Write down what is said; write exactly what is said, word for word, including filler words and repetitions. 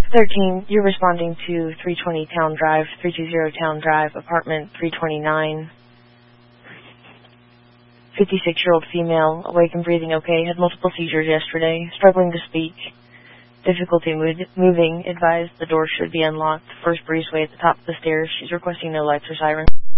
thirteen, you're responding to three twenty Town Drive, three two zero Town Drive, apartment three twenty-nine. fifty-six-year-old female, awake and breathing okay, had multiple seizures yesterday, struggling to speak. Difficulty mo- moving, advised the door should be unlocked. First breezeway at the top of the stairs. She's requesting no lights or sirens.